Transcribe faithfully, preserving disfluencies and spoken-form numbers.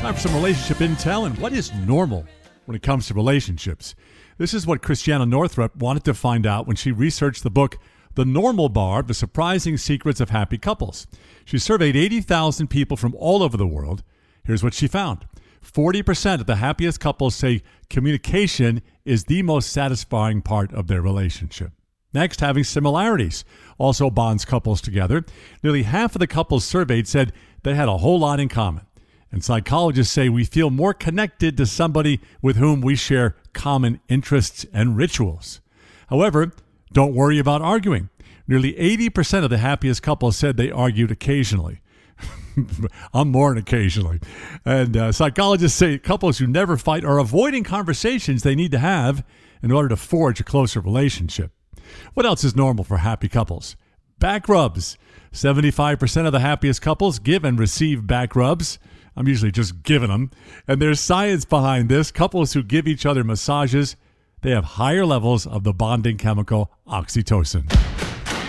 Time for some relationship intel and what is normal when it comes to relationships. This is what Christiana Northrup wanted to find out when she researched the book, The Normal Bar, The Surprising Secrets of Happy Couples. She surveyed eighty thousand people from all over the world. Here's what she found. forty percent of the happiest couples say communication is the most satisfying part of their relationship. Next, having similarities also bonds couples together. Nearly half of the couples surveyed said they had a whole lot in common. And psychologists say we feel more connected to somebody with whom we share common interests and rituals. However, don't worry about arguing. Nearly eighty percent of the happiest couples said they argued occasionally. I'm more than occasionally. And uh, psychologists say couples who never fight are avoiding conversations they need to have in order to forge a closer relationship. What else is normal for happy couples? Back rubs. seventy-five percent of the happiest couples give and receive back rubs. I'm usually just giving them. And there's science behind this. Couples who give each other massages, they have higher levels of the bonding chemical oxytocin.